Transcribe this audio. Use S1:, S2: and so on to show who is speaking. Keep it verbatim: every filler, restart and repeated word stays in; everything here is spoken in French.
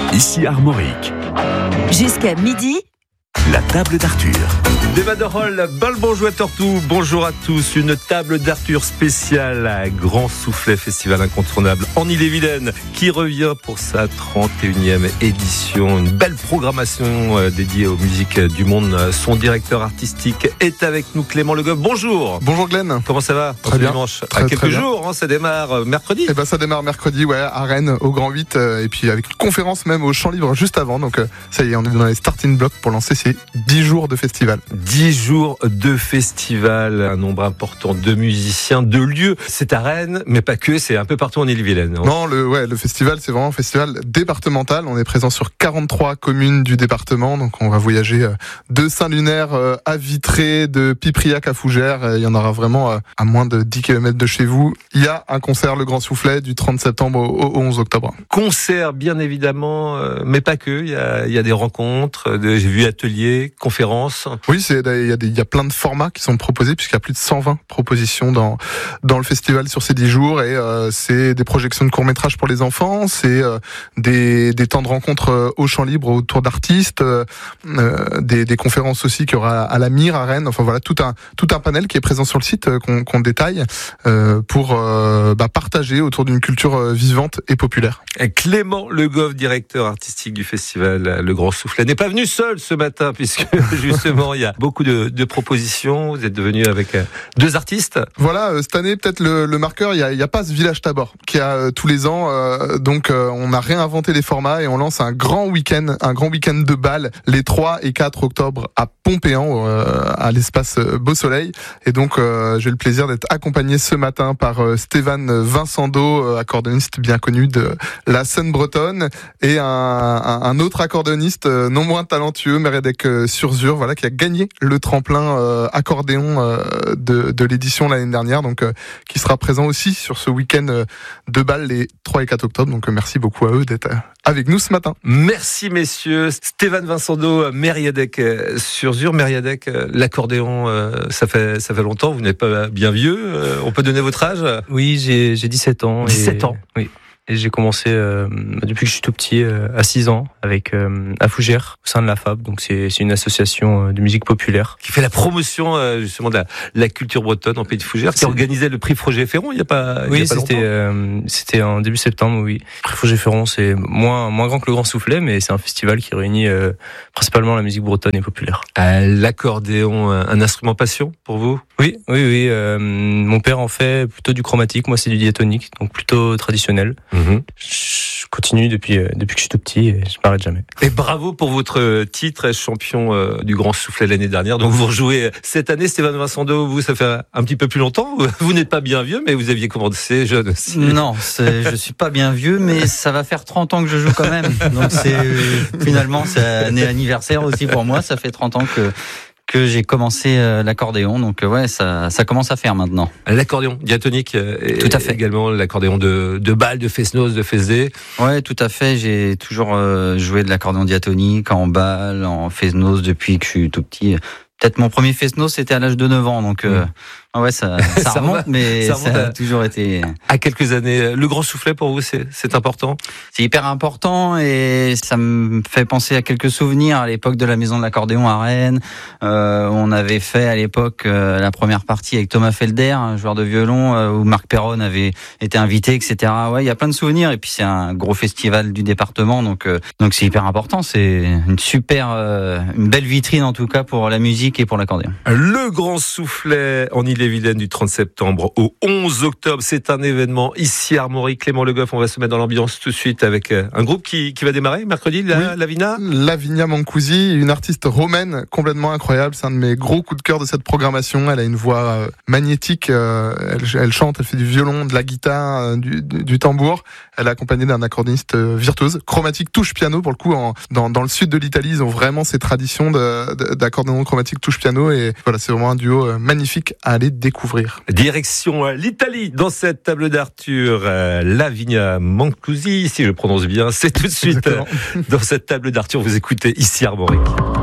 S1: Ici Armorique.
S2: Jusqu'à midi.
S1: La table d'Arthur.
S3: Des Maderolles, bonjour à Tortou, bonjour à tous. Une table d'Arthur spéciale à Grand Soufflet, festival incontournable en Ille-et-Vilaine, qui revient pour sa trente et unième édition. Une belle programmation dédiée aux musiques du monde. Son directeur artistique est avec nous, Clément Le Goff. Bonjour.
S4: Bonjour Glenn.
S3: Comment ça va?
S4: Très bien.
S3: Dimanche.
S4: Très,
S3: à quelques
S4: très
S3: jours, hein, ça démarre mercredi.
S4: Eh ben ça démarre mercredi, ouais, à Rennes, au Grand huit, euh, et puis avec une conférence même au Champ Libre juste avant. Donc euh, ça y est, on est dans les starting blocks pour lancer ces dix jours de festival.
S3: dix jours de festival, un nombre important de musiciens, de lieux. C'est à Rennes, mais pas que, c'est un peu partout en Ille-et-Vilaine. Hein.
S4: Non, le, ouais, le festival, c'est vraiment un festival départemental. On est présent sur quarante-trois communes du département. Donc on va voyager de Saint-Lunaire à Vitré, de Pipriac à Fougères. Il y en aura vraiment à moins de dix kilomètres de chez vous. Il y a un concert, le Grand Soufflet, du trente septembre au onze octobre.
S3: Concert, bien évidemment, mais pas que. Il y a, il y a des rencontres, de, j'ai vu ateliers, conférences.
S4: Oui, c'est, il y a des, il y a plein de formats qui sont proposés puisqu'il y a plus de cent vingt propositions dans dans le festival sur ces dix jours, et euh, c'est des projections de courts-métrages pour les enfants, c'est euh, des des temps de rencontres au Champ Libre autour d'artistes, euh, des des conférences aussi qu'il y aura à la Mire à Rennes. Enfin voilà, tout un tout un panel qui est présent sur le site euh, qu'on qu'on détaille euh, pour euh, bah, partager autour d'une culture vivante et populaire.
S3: Et Clément Le Goff, directeur artistique du festival Le Grand Soufflet, n'est pas venu seul ce matin puisque justement il y a beaucoup de, de propositions. Vous êtes devenu avec deux artistes.
S4: Voilà, euh, cette année peut-être le, le marqueur, il y a, il y a pas ce village Tabor qui a euh, tous les ans. Euh, donc euh, on a réinventé les formats et on lance un grand week-end, un grand week-end de bal les trois et quatre octobre à Pompéan, euh, à l'espace Beau Soleil. Et donc euh, j'ai le plaisir d'être accompagné ce matin par euh, Stéphane Vincendo, euh, accordéoniste bien connu de la scène bretonne, et un, un, un autre accordéoniste euh, non moins talentueux, Meredek euh, Surzur, voilà, qui a gagné le tremplin euh, accordéon euh, de, de l'édition l'année dernière, donc euh, qui sera présent aussi sur ce week-end euh, de bal les trois et quatre octobre. Donc euh, merci beaucoup à eux d'être euh, avec nous ce matin.
S3: Merci messieurs. Stéphane Vincendo, Meredek Surzur. Meredek, l'accordéon, euh, ça fait ça fait longtemps. Vous n'êtes pas bien vieux. Euh, on peut donner votre âge?
S5: Oui, j'ai j'ai dix-sept ans.
S3: dix-sept ans.
S5: Oui. Et j'ai commencé euh, depuis que je suis tout petit, euh, à six ans, avec euh, à Fougères, au sein de la F A B. Donc c'est, c'est une association euh, de musique populaire
S3: qui fait la promotion euh, justement de la, la culture bretonne en pays de Fougères, qui
S5: c'est...
S3: organisait le prix Froger-Ferron il y a pas.
S5: Oui,
S3: il y a pas
S5: c'était euh, c'était en début septembre. Oui, le prix Froger-Ferron, c'est moins moins grand que le Grand Soufflet, mais c'est un festival qui réunit euh, principalement la musique bretonne et populaire.
S3: Euh, l'accordéon, un instrument passion pour vous?
S5: Oui, oui, oui. Euh, mon père en fait plutôt du chromatique, moi c'est du diatonique, donc plutôt traditionnel. Mmh. Je continue depuis depuis que je suis tout petit et je m'arrête jamais.
S3: Et bravo pour votre titre, champion euh, du Grand Soufflet l'année dernière. Donc vous rejouez cette année, Stéphane Vincendo. Vous, ça fait un petit peu plus longtemps. Vous n'êtes pas bien vieux, mais vous aviez commencé jeune aussi.
S6: Non, c'est, je suis pas bien vieux, mais ça va faire trente ans que je joue quand même. Donc c'est finalement c'est un anniversaire aussi pour moi. Ça fait trente ans que que j'ai commencé euh, l'accordéon, donc euh, ouais, ça, ça commence à faire maintenant.
S3: L'accordéon diatonique, euh,
S6: tout à fait.
S3: Également l'accordéon de, de Bâle, de Fesnos, de Fézé.
S6: Ouais, tout à fait. J'ai toujours euh, joué de l'accordéon diatonique en Bâle, en Fesnos depuis que je suis tout petit. Peut-être mon premier Fesnos c'était à l'âge de neuf ans, donc euh, mmh. ouais, ça, ça, ça remonte, mais ça, remonte ça a à, toujours été
S3: à quelques années. Le Grand Soufflet pour vous, c'est, c'est important?
S6: C'est hyper important et ça me fait penser à quelques souvenirs à l'époque de la Maison de l'Accordéon à Rennes. Euh, on avait fait à l'époque euh, la première partie avec Thomas Felder, un joueur de violon, euh, où Marc Perron avait été invité, et cetera. Ouais, il y a plein de souvenirs, et puis c'est un gros festival du département, donc euh, donc c'est hyper important. C'est une super, euh, une belle vitrine en tout cas pour la musique et pour l'accordéon.
S3: Le Grand Soufflet en Ille-et-Vilaine du trente septembre au onze octobre, c'est un événement ici à Armorique. Clément Le Goff, on va se mettre dans l'ambiance tout de suite avec un groupe qui, qui va démarrer mercredi, la,
S4: oui.
S3: Lavinia.
S4: Lavinia Mancusi, une artiste romaine complètement incroyable. C'est un de mes gros coups de cœur de cette programmation. Elle a une voix magnétique, elle, elle chante, elle fait du violon, de la guitare, du, du, du tambour. Elle est accompagnée d'un accordéoniste virtuose, chromatique touche piano. Pour le coup, en, dans, dans le sud de l'Italie, ils ont vraiment ces traditions de, de, d'accordéon chromatique touche piano, et voilà, c'est vraiment un duo magnifique à aller découvrir.
S3: Direction l'Italie dans cette table d'Arthur, Lavinia Mancusi, si je prononce bien, c'est tout de suite dans cette table d'Arthur. Vous écoutez ici Armorique.